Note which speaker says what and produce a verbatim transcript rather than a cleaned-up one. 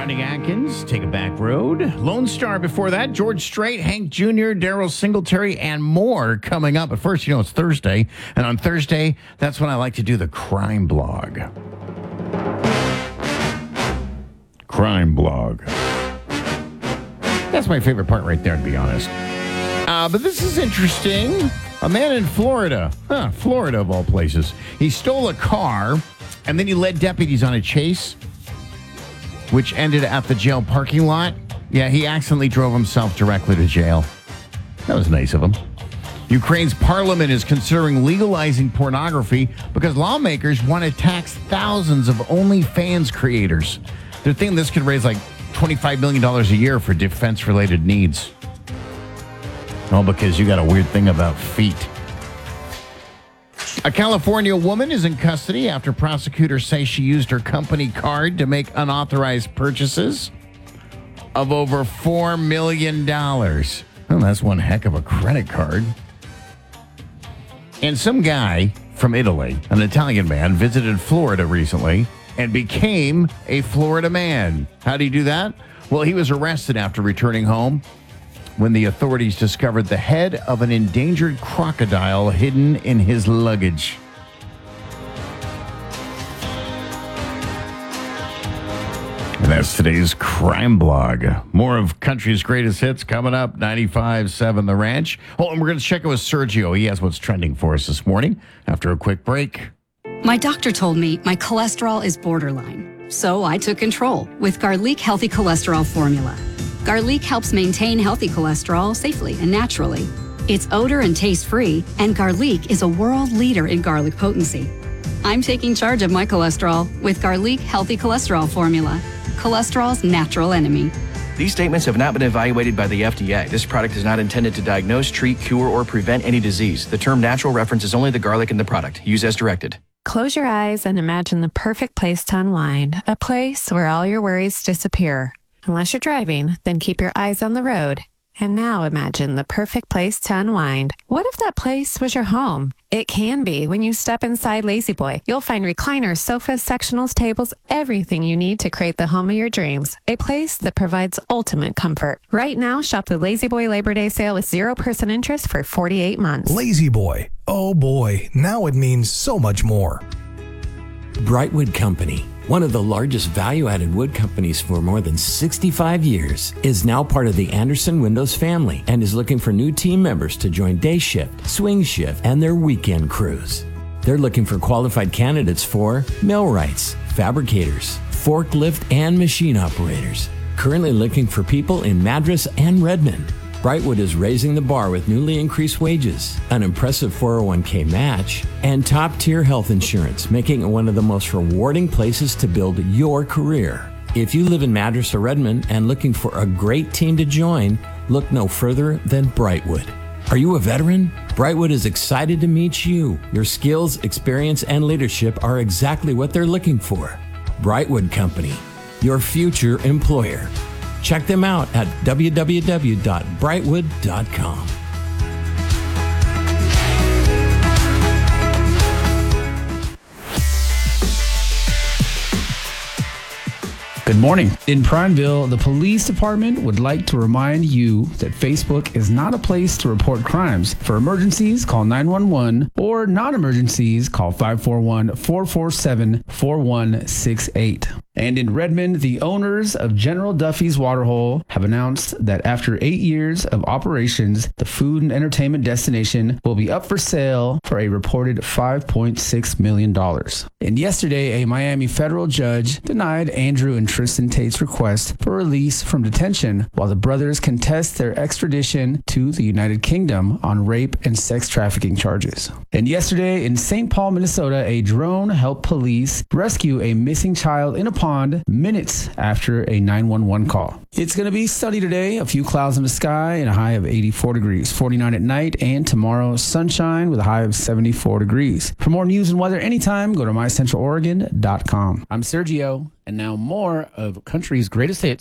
Speaker 1: Rodney Atkins, Take a Back Road. Lone Star before that, George Strait, Hank Junior, Daryl Singletary, and more coming up. But first, you know, it's Thursday. And on Thursday, that's when I like to do the Crime Blog. Crime Blog. That's my favorite part right there, to be honest. Uh, but this is interesting. A man in Florida, huh, Florida of all places, he stole a car and then he led deputies on a chase, which ended at the jail parking lot. Yeah, he accidentally drove himself directly to jail. That was nice of him. Ukraine's parliament is considering legalizing pornography because lawmakers want to tax thousands of OnlyFans creators. They're thinking this could raise like twenty-five million dollars a year for defense-related needs. All because you got a weird thing about feet. A California woman is in custody after prosecutors say she used her company card to make unauthorized purchases of over four million dollars. Well, that's one heck of a credit card. And some guy from Italy, an Italian man, visited Florida recently and became a Florida man. How did he do that? Well, he was arrested after returning home when the authorities discovered the head of an endangered crocodile hidden in his luggage. And that's today's Crime Blog. More of country's greatest hits coming up, ninety-five point seven The Ranch. Oh, and we're going to check it with Sergio. He has what's trending for us this morning after a quick break.
Speaker 2: My doctor told me my cholesterol is borderline, so I took control with Garlic Healthy Cholesterol Formula. Garlic helps maintain healthy cholesterol safely and naturally. It's odor and taste-free, and Garlic is a world leader in garlic potency. I'm taking charge of my cholesterol with Garlic Healthy Cholesterol Formula, cholesterol's natural enemy.
Speaker 3: These statements have not been evaluated by the F D A. This product is not intended to diagnose, treat, cure, or prevent any disease. The term natural references only the garlic in the product. Use as directed.
Speaker 4: Close your eyes and imagine the perfect place to unwind, a place where all your worries disappear. Unless you're driving, then keep your eyes on the road. And now imagine the perfect place to unwind. What if that place was your home? It can be when you step inside La-Z-Boy. You'll find recliners, sofas, sectionals, tables, everything you need to create the home of your dreams. A place that provides ultimate comfort. Right now, shop the La-Z-Boy Labor Day sale with zero percent interest for forty-eight months.
Speaker 5: La-Z-Boy. Oh boy, now it means so much more.
Speaker 6: Brightwood Company, one of the largest value-added wood companies for more than sixty-five years, is now part of the Anderson Windows family and is looking for new team members to join day shift, swing shift, and their weekend crews. They're looking for qualified candidates for millwrights, fabricators, forklift, and machine operators. Currently looking for people in Madras and Redmond. Brightwood is raising the bar with newly increased wages, an impressive four oh one k match, and top-tier health insurance, making it one of the most rewarding places to build your career. If you live in Madras or Redmond and looking for a great team to join, look no further than Brightwood. Are you a veteran? Brightwood is excited to meet you. Your skills, experience, and leadership are exactly what they're looking for. Brightwood Company, your future employer. Check them out at w w w dot brightwood dot com.
Speaker 7: Good morning. In Prineville, the police department would like to remind you that Facebook is not a place to report crimes. For emergencies, call nine one one, or non-emergencies, call five four one, four four seven, four one six eight. And in Redmond, the owners of General Duffy's Waterhole have announced that after eight years of operations, the food and entertainment destination will be up for sale for a reported five point six million dollars. And yesterday, a Miami federal judge denied Andrew and Tristan Tate's request for release from detention while the brothers contest their extradition to the United Kingdom on rape and sex trafficking charges. And yesterday in Saint Paul, Minnesota, a drone helped police rescue a missing child in a pond minutes after a nine one one call. It's going to be sunny today, a few clouds in the sky and a high of eighty-four degrees, forty-nine at night, and tomorrow sunshine with a high of seventy-four degrees. For more news and weather anytime, go to my central oregon dot com. I'm Sergio, and now more of country's greatest hits.